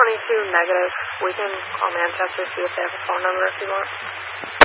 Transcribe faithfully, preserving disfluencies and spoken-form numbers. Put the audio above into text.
twenty-two negative. We can call Manchester, see if they have a phone number if you want.